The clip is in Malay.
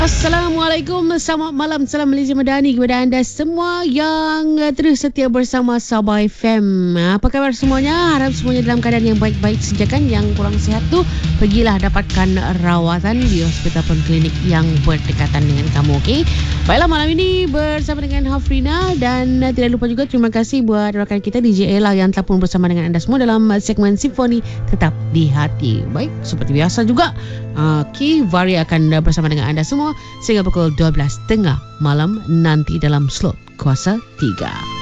Assalamualaikum, selamat malam, salam Malaysia Madani kepada anda semua yang terus setia bersama Sabah FM. Apa khabar semuanya? Harap semuanya dalam keadaan yang baik-baik saja kan. Yang kurang sihat tu, pergilah dapatkan rawatan di hospital ataupun klinik yang berdekatan dengan kamu, okey? Baiklah, malam ini bersama dengan Hafrina dan tidak lupa juga terima kasih buat rakan kita DJ Ella yang telah pun bersama dengan anda semua dalam segmen Simfoni Tetap di Hati. Baik, seperti biasa juga, Vari akan bersama dengan anda semua sehingga pukul 12.30 malam nanti dalam slot Kuasa 3.